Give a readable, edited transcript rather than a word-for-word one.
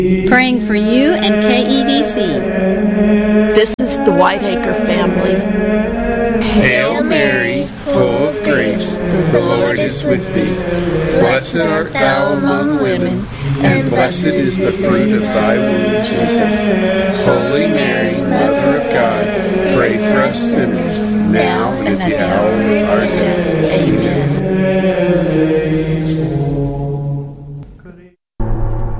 Praying for you and KEDC. This is the Whiteacre family. Hail Mary, full of grace, the Lord is with thee. Blessed art thou among women, and blessed is the fruit of thy womb, Jesus. Holy Mary, Mother of God, pray for us sinners, now and at the